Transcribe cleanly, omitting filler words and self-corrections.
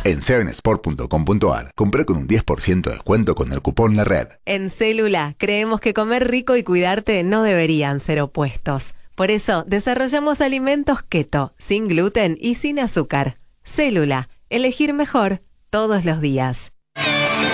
En 7sport.com.ar, compré con un 10% de descuento con el cupón LARED. En Célula, creemos que comer rico y cuidarte no deberían ser opuestos. Por eso, desarrollamos alimentos keto, sin gluten y sin azúcar. Célula, elegir mejor todos los días.